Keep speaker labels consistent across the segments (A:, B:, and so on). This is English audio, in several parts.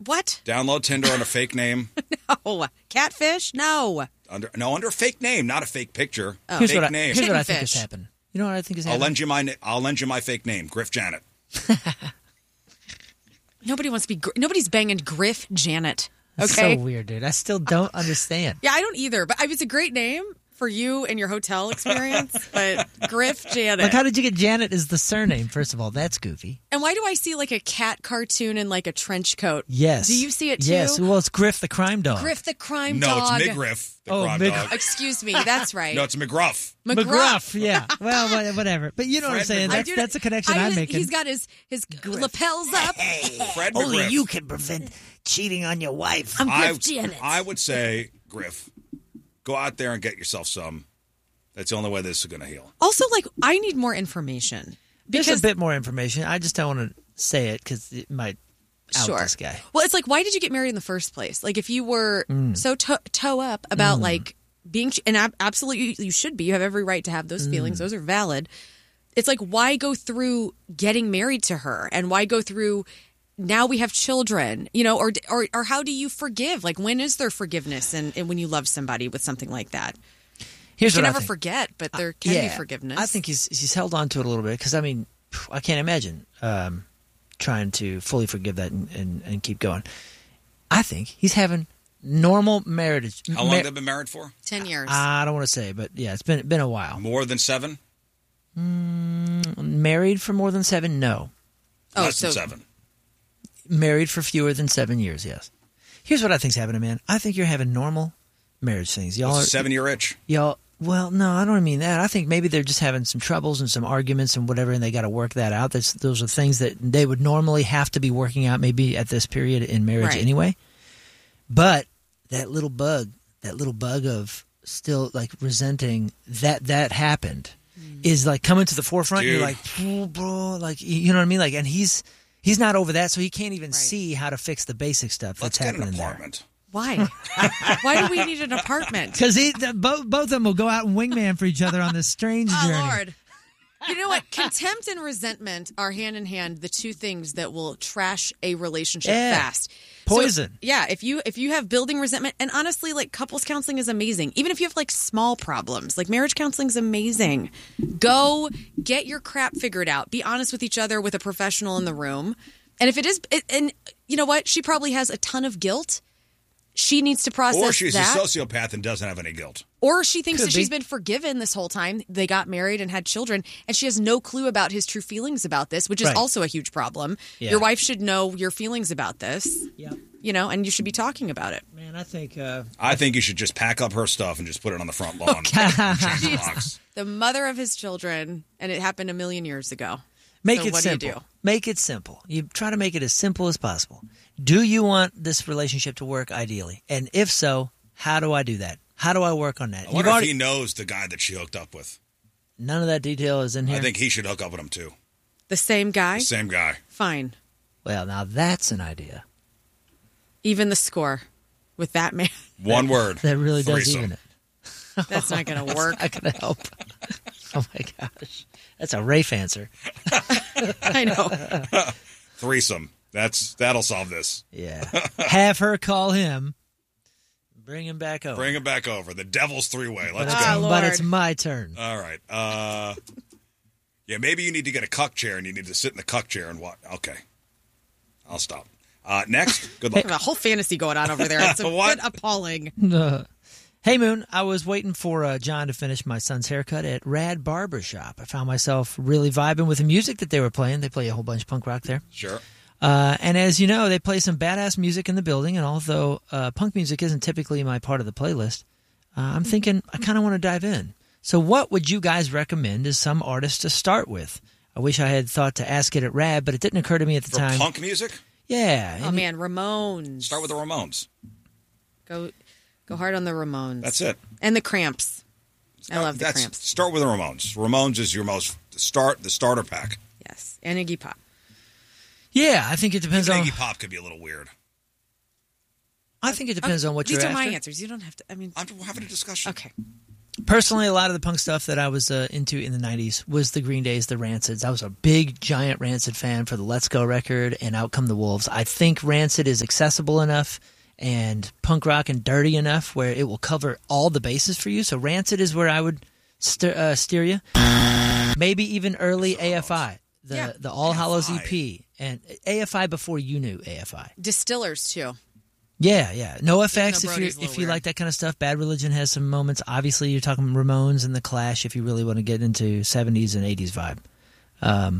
A: What?
B: Download Tinder on a fake name.
A: No. Catfish? No.
B: Under a fake name, not a fake picture.
A: Oh.
C: Here's
B: Fake
C: what
B: name.
C: Here's what I
A: Chicken
C: think has
A: fish.
C: happened. You know what I think has
B: I'll
C: happened?
B: lend you my fake name, Griff Janet.
A: Nobody wants to be. Nobody's banging Griff Janet.
C: That's
A: Okay.
C: so weird, dude. I still don't understand.
A: Yeah, I don't either. But it's a great name for you and your hotel experience. But Griff Janet.
C: Like, how did you get Janet as the surname? First of all, that's goofy.
A: And why do I see like a cat cartoon in like a trench coat?
C: Yes.
A: Do you see it too?
C: Yes. Well, it's Griff the crime dog.
A: Griff the crime
B: No,
A: dog.
B: it's McGriff, the crime
C: Mig-
B: dog.
A: Excuse me. That's right.
B: No, it's McGruff.
C: McGruff. Yeah. Well, whatever. But you know what I'm
B: Fred
C: saying.
B: McGruff.
C: That's a connection I'm making.
A: He's got his lapels up.
B: Fred
C: Only
B: McGriff.
C: you can prevent cheating on your wife.
A: I'm Griff Janet.
B: I would say, Griff, go out there and get yourself some. That's the only way this is going to heal.
A: Also, like, I need more information.
C: There's
A: Because
C: a bit more information. I just don't want to say it because it might out this guy.
A: Well, it's like, why did you get married in the first place? Like, if you were so toe up about like being, and absolutely you should be. You have every right to have those feelings. Those are valid. It's like, why go through getting married to her, and why go through? Now we have children, you know, or how do you forgive? Like, when is there forgiveness, and when you love somebody with something like that?
C: Here's
A: You
C: what
A: can
C: I
A: never
C: think.
A: forget, but there can be forgiveness.
C: I think he's held on to it a little bit because I mean I can't imagine trying to fully forgive that and keep going. I think he's having normal marriage.
B: How long have they been married for?
A: 10 years.
C: I don't want to say, but yeah, it's been a while.
B: More than 7?
C: Married for more than 7? No.
B: Less than 7.
C: Married for fewer than 7 years? Yes. Here's what I think's happening, man. I think you're having normal marriage things. Y'all
B: It's a 7-year itch.
C: Y'all, well, no, I don't mean that. I think maybe they're just having some troubles and some arguments and whatever, and they got to work that out. Those are things that they would normally have to be working out maybe at this period in marriage
A: Right.
C: anyway. But that little bug of still like resenting that happened is like coming to the forefront.
B: Dude.
C: You're like, oh, bro, like, you know what I mean? Like, and he's not over that, so he can't even
A: Right.
C: see how to fix the basic stuff
B: Let's
C: that's
B: get an
C: happening there.
B: apartment.
A: Why? Why do we need an apartment?
C: Because both of them will go out and wingman for each other on this strange
A: Oh,
C: journey.
A: Lord. You know what? Contempt and resentment are hand in hand the two things that will trash a relationship
C: Yeah.
A: fast.
C: Poison.
A: So, yeah, if you have building resentment, and honestly, like, couples counseling is amazing. Even if you have like small problems, like marriage counseling is amazing. Go get your crap figured out. Be honest with each other with a professional in the room. And if it is, and you know what? She probably has a ton of guilt. She needs to process
B: Or she's
A: that.
B: a sociopath and doesn't have any guilt.
A: Or she thinks
C: Could
A: that
C: be.
A: she's been forgiven this whole time. They got married and had children, and she has no clue about his true feelings about this, which is
C: Right.
A: also a huge problem.
C: Yeah.
A: Your wife should know your feelings about this,
C: Yep.
A: you know, and you should be talking about it.
C: Man, I think
B: I think you should just pack up her stuff and just put it on the front lawn. And change the locks.
A: The mother of his children, and it happened a million years ago.
C: make
A: So
C: it
A: what do you
C: simple.
A: do?
C: Make it simple. You try to make it as simple as possible. Do you want this relationship to work ideally? And if so, how do I do that? How do I work on that?
B: I wonder if he knows the guy that she hooked up with.
C: None of that detail is in here.
B: I think he should hook up with him too.
A: The same guy?
B: The same guy.
A: Fine.
C: Well, now that's an idea.
A: Even the score with that man.
B: One word.
C: That really does
B: Threesome.
C: even it.
A: That's not going to work.
C: Not going to help. Oh my gosh, that's a Rafe answer.
A: I know.
B: Threesome. That'll solve this.
C: Yeah, have her call him. Bring him back over.
B: Bring him back over. The Devil's Three-Way. Let's
A: Ah,
B: go.
A: Lord.
C: But it's my turn.
B: All right. Yeah, maybe you need to get a cuck chair and you need to sit in the cuck chair and watch. Okay. I'll stop. Next. Good
A: I
B: luck.
A: have a whole fantasy going on over there. It's a
B: What?
A: bit appalling.
C: Hey, Moon, I was waiting for John to finish my son's haircut at Rad Barbershop. I found myself really vibing with the music that they were playing. They play a whole bunch of punk rock there.
B: Sure.
C: And as you know, they play some badass music in the building. And although punk music isn't typically my part of the playlist, I'm thinking I kind of want to dive in. So what would you guys recommend as some artist to start with? I wish I had thought to ask it at Rad, but it didn't occur to me at the
B: For
C: time.
B: punk music,
C: Yeah.
A: Oh, man. Ramones.
B: start with the Ramones.
A: Go hard on the Ramones.
B: That's it.
A: And the Cramps. I love the Cramps.
B: Start with the Ramones. Ramones is your the starter pack.
A: Yes. And Iggy Pop.
C: Yeah, I think it depends on.
B: Iggy Pop could be a little weird.
C: I think it depends on what
A: These
C: you're
A: are my
C: after.
A: answers. You don't have to. I mean,
B: I'm having a discussion.
A: okay.
C: Personally, a lot of the punk stuff that I was into in the 90s was the Green Days, the Rancids. I was a big, giant Rancid fan for the Let's Go record and Out Come the Wolves. I think Rancid is accessible enough and punk rock and dirty enough where it will cover all the bases for you. So Rancid is where I would steer you. Maybe even early AFI, the All Hallows EP. And AFI before you knew AFI.
A: Distillers, too.
C: Yeah. No effects
A: Brody's
C: if you like that kind of stuff. Bad Religion has some moments. Obviously, you're talking Ramones and The Clash if you really want to get into 70s and 80s vibe.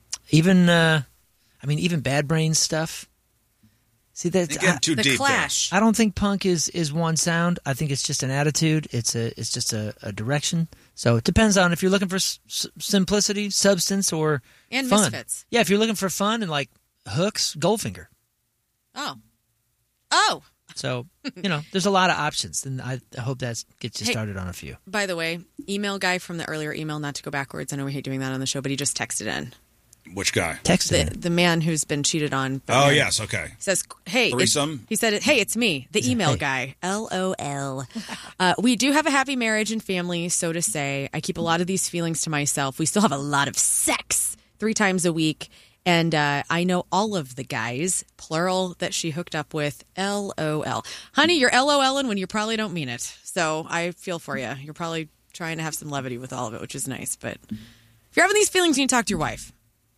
C: Even Bad Brains stuff. See, that's
B: you get too
A: the
B: deep
A: Clash.
C: I don't think punk is one sound. I think it's just an attitude. It's just a direction. So it depends on if you're looking for simplicity, substance, or
A: and
C: fun.
A: Misfits.
C: Yeah, if you're looking for fun and like hooks, Goldfinger.
A: Oh.
C: So, there's a lot of options, and I hope that gets you started on a few.
A: By the way, email guy from the earlier email, not to go backwards. I know we hate doing that on the show, but he just texted in.
B: Which guy?
C: Texted
A: the man who's been cheated on.
B: Oh, yes, okay.
A: Says, hey. He said, hey, it's me, the email guy. LOL. We do have a happy marriage and family, so to say. I keep a lot of these feelings to myself. We still have a lot of sex 3 times a week. And I know all of the guys, plural, that she hooked up with. LOL. Honey, you're LOLing when you probably don't mean it. So I feel for you. You're probably trying to have some levity with all of it, which is nice. But if you're having these feelings, you need to talk to your wife.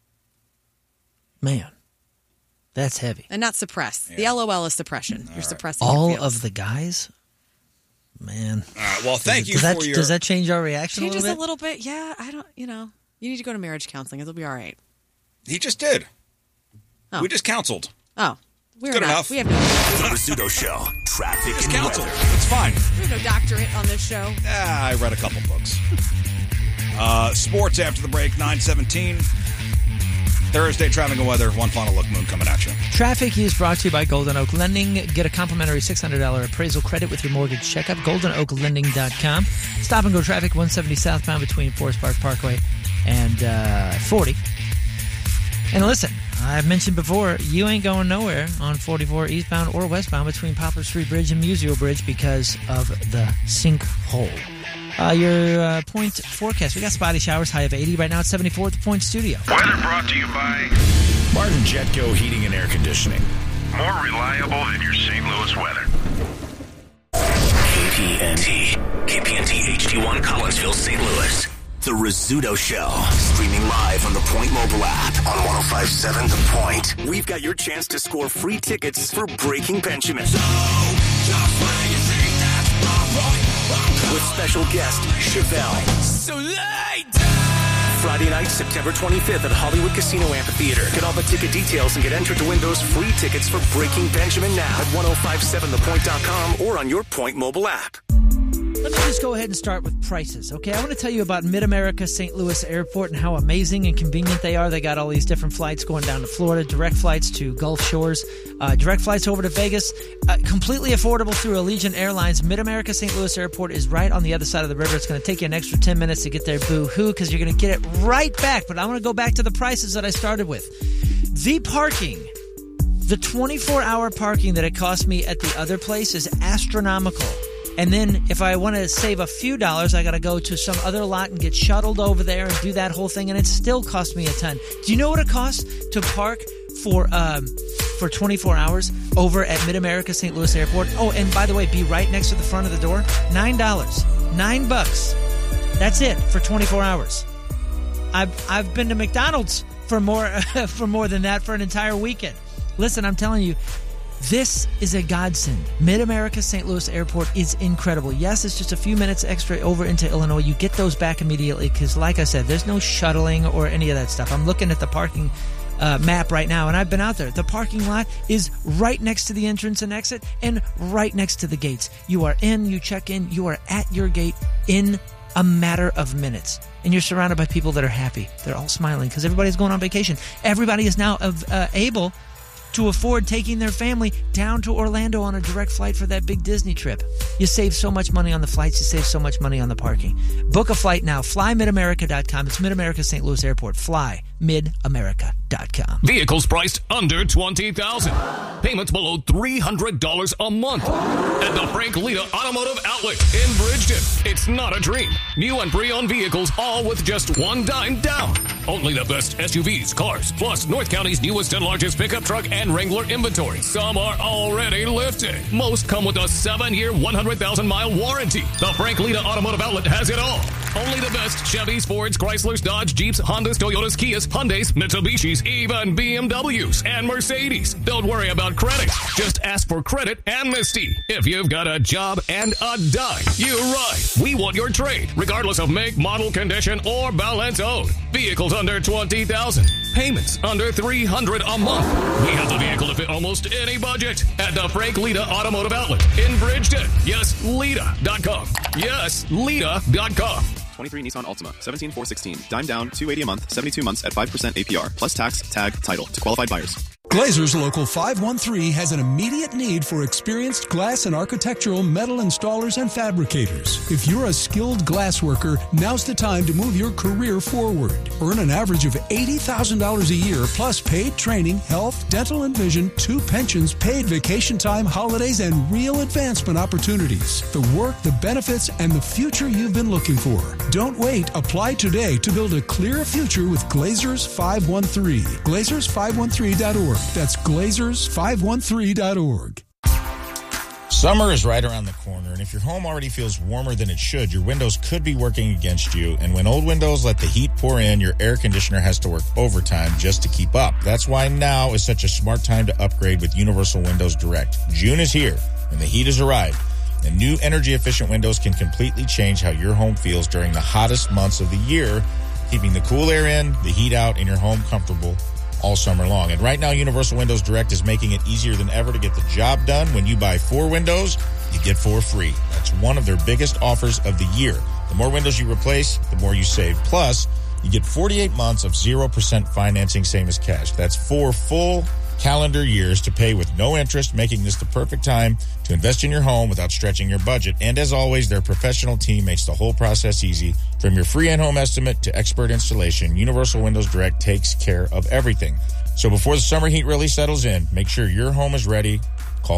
C: Man, that's heavy.
A: And not suppress. Yeah. The LOL is suppression. You're suppressing
C: all
A: your feels.
C: of the guys? Man.
B: All right, well, thank you
C: for your... Does that change our reaction
A: Changes
C: a little bit?
A: A little bit. Yeah, I don't, you need to go to marriage counseling. It'll be all right.
B: He just did.
A: Oh.
B: We just counseled.
A: Oh.
B: Good enough.
A: We have no...
D: The Rizzuto Show. Traffic and
B: counseled.
D: weather.
B: It's fine.
A: We have no doctorate on this show.
B: I read a couple books. Sports after the break, 9:17. Thursday, traffic and weather, one final look moon coming at you.
C: Traffic is brought to you by Golden Oak Lending. Get a complimentary $600 appraisal credit with your mortgage checkup. GoldenOakLending.com. Stop and go traffic 170 southbound between Forest Park Parkway and 40. And listen, I've mentioned before, you ain't going nowhere on 44 eastbound or westbound between Poplar Street Bridge and Museo Bridge because of the sinkhole. Your point forecast. We got spotty showers, high of 80. Right now it's 74 at the Point Studio.
E: Weather brought to you by
D: Martin Jetco Heating and Air Conditioning.
E: More reliable than your St. Louis weather.
D: KPNT HD1 Collinsville, St. Louis. The Rizzuto Show. Streaming live on the Point mobile app on 105.7 The Point. We've got your chance to score free tickets for Breaking Benjamin. With special guest, Chevelle. So Friday night, September 25th at Hollywood Casino Amphitheater. Get all the ticket details and get entered to win those free tickets for Breaking Benjamin now at 1057thepoint.com or on your Point mobile app.
C: Let me just go ahead and start with prices, okay? I want to tell you about Mid-America St. Louis Airport and how amazing and convenient they are. They got all these different flights going down to Florida, direct flights to Gulf Shores, direct flights over to Vegas, completely affordable through Allegiant Airlines. Mid-America St. Louis Airport is right on the other side of the river. It's going to take you an extra 10 minutes to get there, boo-hoo, because you're going to get it right back. But I want to go back to the prices that I started with. The parking, the 24-hour parking that it cost me at the other place is astronomical. And then if I want to save a few dollars, I got to go to some other lot and get shuttled over there and do that whole thing, and it still cost me a ton. Do you know what it costs to park for 24 hours over at Mid-America St. Louis Airport? Oh, and by the way, be right next to the front of the door. $9. $9. That's it for 24 hours. I've been to McDonald's for more than that for an entire weekend. Listen, I'm telling you, this is a godsend. Mid-America St. Louis Airport is incredible. Yes, it's just a few minutes extra over into Illinois. You get those back immediately because, like I said, there's no shuttling or any of that stuff. I'm looking at the parking map right now, and I've been out there. The parking lot is right next to the entrance and exit and right next to the gates. You are in, you check in, you are at your gate in a matter of minutes. And you're surrounded by people that are happy. They're all smiling because everybody's going on vacation. Everybody is now able to afford taking their family down to Orlando on a direct flight for that big Disney trip. You save so much money on the flights. You save so much money on the parking. Book a flight now. FlyMidAmerica.com. It's Mid-America St. Louis Airport. Fly MidAmerica.com.
F: Vehicles priced under $20,000. Payments below $300 a month. At the Frank Lita Automotive Outlet in Bridgeton. It's not a dream. New and pre-owned vehicles, all with just one dime down. Only the best SUVs, cars, plus North County's newest and largest pickup truck and Wrangler inventory. Some are already lifted. Most come with a 7-year, 100,000-mile warranty. The Frank Lita Automotive Outlet has it all. Only the best Chevys, Fords, Chryslers, Dodge, Jeeps, Hondas, Toyotas, Kias, Hyundais, Mitsubishis, even BMWs and Mercedes. Don't worry about credit. Just ask for credit amnesty. If you've got a job and a dime, you're right. We want your trade, regardless of make, model, condition, or balance owed. Vehicles under $20,000. Payments under $300 a month. We have the vehicle to fit almost any budget at the Frank Lita Automotive Outlet in Bridgeton. Yes, Lita.com. Yes, Lita.com.
G: 23 Nissan Altima, 17,416. Dime down, $280 a month, 72 months at 5% APR, plus tax, tag, title to qualified buyers.
H: Glazers Local 513 has an immediate need for experienced glass and architectural metal installers and fabricators. If you're a skilled glass worker, now's the time to move your career forward. Earn an average of $80,000 a year, plus paid training, health, dental and vision, 2 pensions, paid vacation time, holidays, and real advancement opportunities. The work, the benefits, and the future you've been looking for. Don't wait. Apply today to build a clear future with Glazers 513. Glazers513.org. That's Glazers513.org.
I: Summer is right around the corner, and if your home already feels warmer than it should, your windows could be working against you. And when old windows let the heat pour in, your air conditioner has to work overtime just to keep up. That's why now is such a smart time to upgrade with Universal Windows Direct. June is here, and the heat has arrived. And new energy-efficient windows can completely change how your home feels during the hottest months of the year, keeping the cool air in, the heat out, and your home comfortable all summer long. And right now, Universal Windows Direct is making it easier than ever to get the job done. When you buy 4 windows, you get 4 free. That's one of their biggest offers of the year. The more windows you replace, the more you save. Plus, you get 48 months of 0% financing, same as cash. That's 4 full calendar years to pay with no interest, making this the perfect time to invest in your home without stretching your budget. And as always, their professional team makes the whole process easy. From your free in-home estimate to expert installation, Universal Windows Direct takes care of everything. So before the summer heat really settles in, make sure your home is ready. Call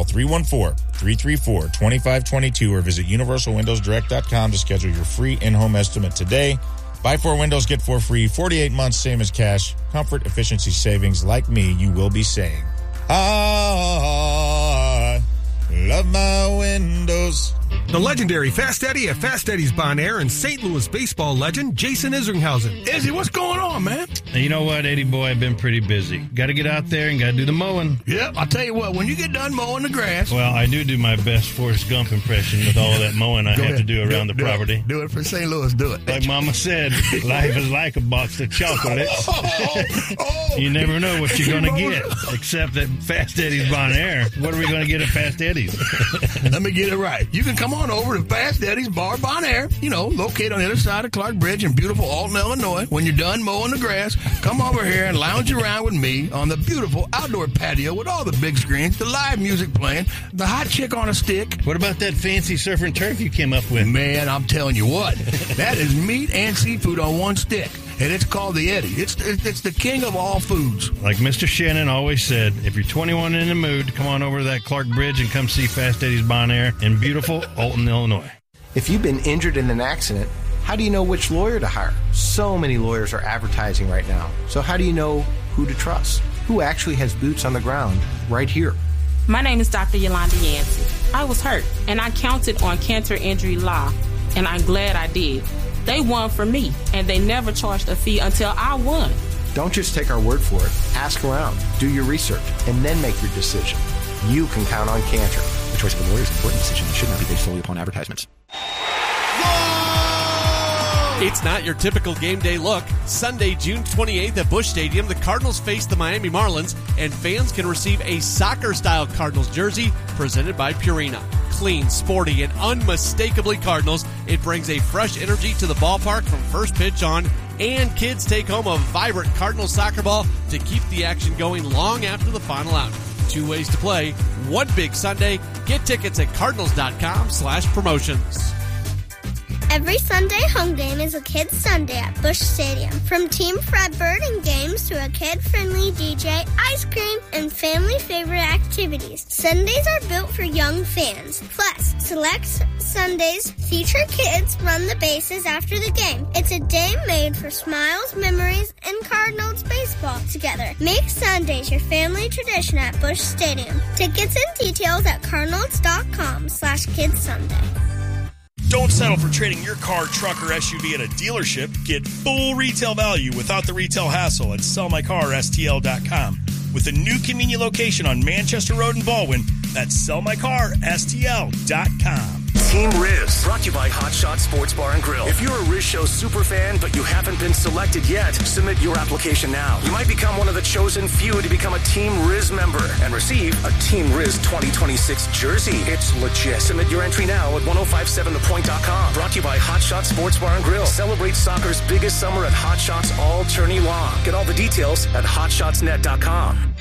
I: 314-334-2522 or visit universalwindowsdirect.com to schedule your free in-home estimate today. Buy 4 windows, get 4 free, 48 months, same as cash. Comfort, efficiency, savings. Like me, you will be saying, I love my windows.
J: The legendary Fast Eddie at Fast Eddie's Bon Air and St. Louis baseball legend Jason Isringhausen.
K: Izzy, what's going on, man?
L: You know what, Eddie boy, I've been pretty busy. Got to get out there and got to do the mowing.
K: Yep, I'll tell you what, when you get done mowing the grass.
L: Well, I do my best Forrest Gump impression with all that mowing I have to do around the property.
K: Do it for St. Louis, do it.
L: Like Mama said, life is like a box of chocolates. You never know what you're going to get, except at Fast Eddie's Bon Air. What are we going to get at Fast Eddie's?
K: Let me get it right. You can come on over to Fast Eddie's Bar Bon Air, located on the other side of Clark Bridge in beautiful Alton, Illinois. When you're done mowing the grass, come over here and lounge around with me on the beautiful outdoor patio with all the big screens, the live music playing, the hot chick on a stick.
L: What about that fancy surf and turf you came up with?
K: Man, I'm telling you what, that is meat and seafood on one stick. And it's called the Eddie. It's the king of all foods.
L: Like Mr. Shannon always said, if you're 21 in the mood, come on over to that Clark Bridge and come see Fast Eddie's Bon Air in beautiful Alton, Illinois.
M: If you've been injured in an accident, how do you know which lawyer to hire? So many lawyers are advertising right now. So how do you know who to trust? Who actually has boots on the ground right here?
N: My name is Dr. Yolanda Yancey. I was hurt, and I counted on Cantor Injury Law, and I'm glad I did. They won for me, and they never charged a fee until I won.
M: Don't just take our word for it. Ask around, do your research, and then make your decision. You can count on Cantor.
G: The choice of a lawyer is an important decision and should not be based solely upon advertisements.
O: It's not your typical game day look. Sunday, June 28th at Busch Stadium, the Cardinals face the Miami Marlins, and fans can receive a soccer-style Cardinals jersey presented by Purina. Clean, sporty, and unmistakably Cardinals, it brings a fresh energy to the ballpark from first pitch on, and kids take home a vibrant Cardinals soccer ball to keep the action going long after the final out. 2 ways to play, one big Sunday. Get tickets at cardinals.com/promotions.
P: Every Sunday home game is a Kids Sunday at Busch Stadium. From Team Fred Burton games to a kid-friendly DJ, ice cream, and family favorite activities. Sundays are built for young fans. Plus, select Sundays feature kids run the bases after the game. It's a day made for smiles, memories, and Cardinals baseball together. Make Sundays your family tradition at Busch Stadium. Tickets and details at cardinals.com/Kids Sunday.
Q: Don't settle for trading your car, truck, or SUV at a dealership. Get full retail value without the retail hassle at sellmycarstl.com. With a new convenient location on Manchester Road in Baldwin, that's sellmycarstl.com.
D: Team Riz, brought to you by Hot Shot Sports Bar and Grill. If you're a Riz Show super fan, but you haven't been selected yet, submit your application now. You might become one of the chosen few to become a Team Riz member and receive a Team Riz 2026 jersey. It's legit. Submit your entry now at 1057thepoint.com. Brought to you by Hot Shot Sports Bar and Grill. Celebrate soccer's biggest summer at Hot Shots all tourney long. Get all the details at hotshotsnet.com.